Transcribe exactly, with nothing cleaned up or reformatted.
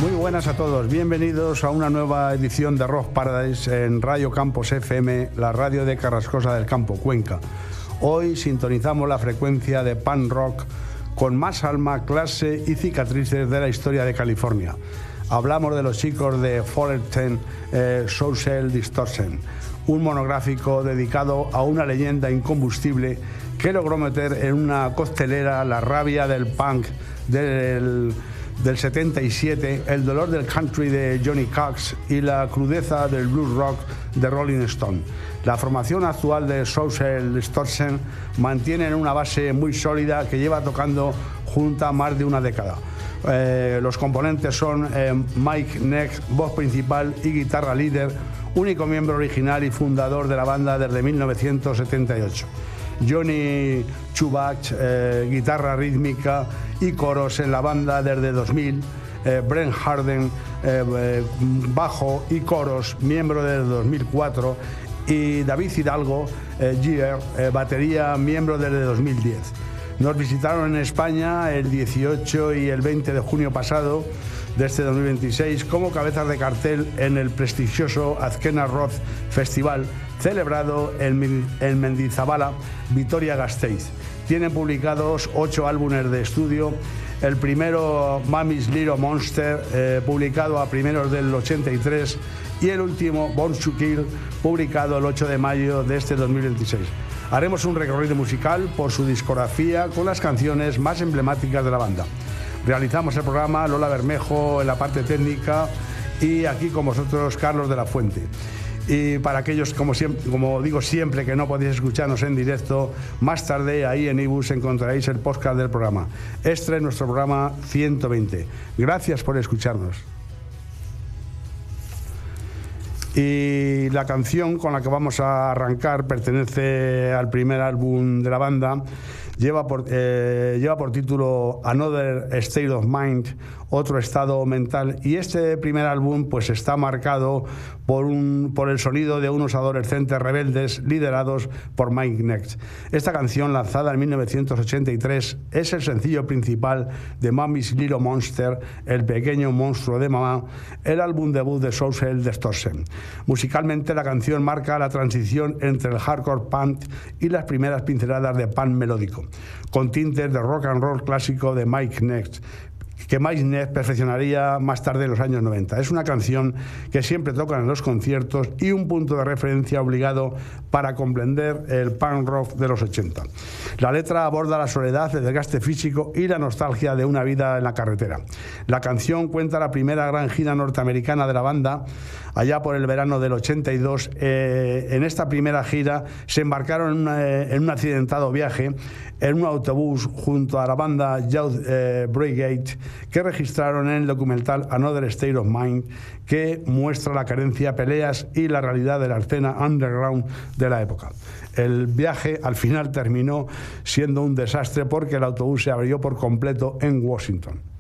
Muy buenas a todos, bienvenidos a una nueva edición de Rock Paradise en Radio Campos F M, la radio de Carrascosa del Campo, Cuenca. Hoy sintonizamos la frecuencia de punk rock con más alma, clase y cicatrices de la historia de California. Hablamos de los chicos de Fullerton eh, Social Distortion, un monográfico dedicado a una leyenda incombustible que logró meter en una costelera la rabia del punk del, del setenta y siete, el dolor del country de Johnny Cox y la crudeza del blues rock de Rolling Stone. La formación actual de Social Distortion mantiene una base muy sólida que lleva tocando junta más de una década. Eh, los componentes son eh, Mike Neck, voz principal y guitarra líder, único miembro original y fundador de la banda desde mil novecientos setenta y ocho. Johnny Chubach, eh, guitarra rítmica y coros en la banda desde dos mil. Eh, Brent Harden, eh, eh, bajo y coros, miembro desde dos mil cuatro. Y David Hidalgo, eh, Gier, eh, batería, miembro desde dos mil diez. Nos visitaron en España el dieciocho y el veinte de junio pasado de este dos mil veintiséis como cabezas de cartel en el prestigioso Azkena Rock Festival celebrado en, en Mendizabala, Vitoria-Gasteiz. Tienen publicados ocho álbumes de estudio. El primero, Mommy's Little Monster, eh, publicado a primeros del ochenta y tres, y el último, Born to Kill, publicado el ocho de mayo de este dos mil veintiséis. Haremos un recorrido musical por su discografía con las canciones más emblemáticas de la banda. Realizamos el programa Lola Bermejo en la parte técnica y aquí con vosotros Carlos de la Fuente. Y para aquellos, como, siempre, como digo siempre, que no podéis escucharnos en directo, más tarde ahí en iBooks encontraréis el podcast del programa. Este es nuestro programa ciento veinte. Gracias por escucharnos. Y la canción con la que vamos a arrancar pertenece al primer álbum de la banda. Lleva por, eh, lleva por título Another State of Mind, otro estado mental, y este primer álbum pues está marcado por, un, por el sonido de unos adolescentes rebeldes liderados por Mike Neck. Esta canción, lanzada en mil novecientos ochenta y tres, es el sencillo principal de Mommy's Little Monster, el pequeño monstruo de mamá, el álbum debut de Social Distortion. Musicalmente, la canción marca la transición entre el hardcore punk y las primeras pinceladas de punk melódico, con tintes de rock and roll clásico de Mike Neck, que Mike Neck perfeccionaría más tarde en los años noventa. Es una canción que siempre tocan en los conciertos y un punto de referencia obligado para comprender el punk rock de los ochenta. La letra aborda la soledad, el desgaste físico y la nostalgia de una vida en la carretera. La canción cuenta la primera gran gira norteamericana de la banda, allá por el verano del ochenta y dos. Eh, en esta primera gira se embarcaron en, una, en un accidentado viaje en un autobús junto a la banda Youth eh, Brigade, que registraron en el documental Another State of Mind, que muestra la carencia, peleas y la realidad de la escena underground de la época. El viaje al final terminó siendo un desastre porque el autobús se abrió por completo en Washington.